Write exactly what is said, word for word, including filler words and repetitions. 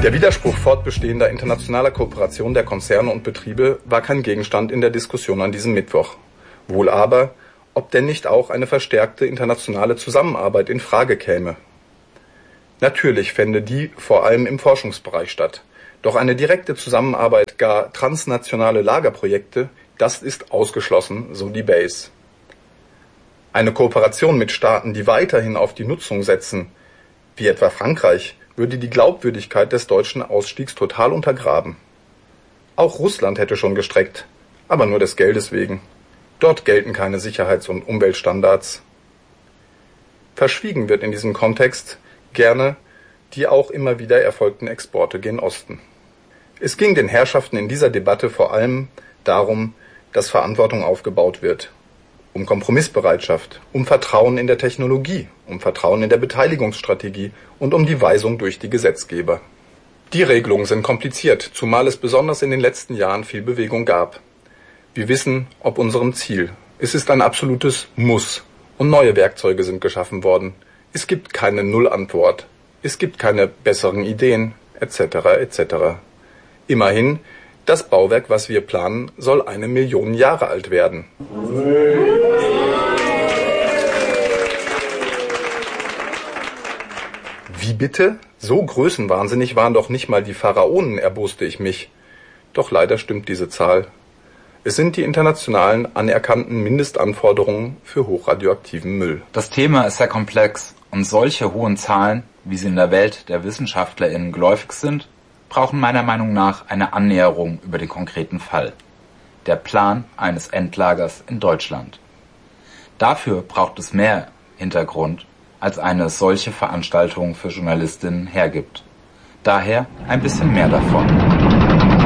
Der Widerspruch fortbestehender internationaler Kooperation der Konzerne und Betriebe war kein Gegenstand in der Diskussion an diesem Mittwoch. Wohl aber, ob denn nicht auch eine verstärkte internationale Zusammenarbeit in Frage käme. Natürlich fände die vor allem im Forschungsbereich statt. Doch eine direkte Zusammenarbeit, gar transnationale Lagerprojekte, das ist ausgeschlossen, so die Base. Eine Kooperation mit Staaten, die weiterhin auf die Nutzung setzen, wie etwa Frankreich, würde die Glaubwürdigkeit des deutschen Ausstiegs total untergraben. Auch Russland hätte schon gestreckt, aber nur des Geldes wegen. Dort gelten keine Sicherheits- und Umweltstandards. Verschwiegen wird in diesem Kontext gerne die auch immer wieder erfolgten Exporte gen Osten. Es ging den Herrschaften in dieser Debatte vor allem darum, dass Verantwortung aufgebaut wird. Um Kompromissbereitschaft, um Vertrauen in der Technologie, um Vertrauen in der Beteiligungsstrategie und um die Weisung durch die Gesetzgeber. Die Regelungen sind kompliziert, zumal es besonders in den letzten Jahren viel Bewegung gab. Wir wissen ob unserem Ziel. Es ist ein absolutes Muss und neue Werkzeuge sind geschaffen worden. Es gibt keine Nullantwort. Es gibt keine besseren Ideen, et cetera et cetera. Immerhin, das Bauwerk, was wir planen, soll eine Million Jahre alt werden. Wie bitte? So größenwahnsinnig waren doch nicht mal die Pharaonen, erboste ich mich. Doch leider stimmt diese Zahl. Es sind die internationalen anerkannten Mindestanforderungen für hochradioaktiven Müll. Das Thema ist sehr komplex und solche hohen Zahlen, wie sie in der Welt der WissenschaftlerInnen geläufig sind, brauchen meiner Meinung nach eine Annäherung über den konkreten Fall. Der Plan eines Endlagers in Deutschland. Dafür braucht es mehr Hintergrund, als eine solche Veranstaltung für Journalistinnen hergibt. Daher ein bisschen mehr davon.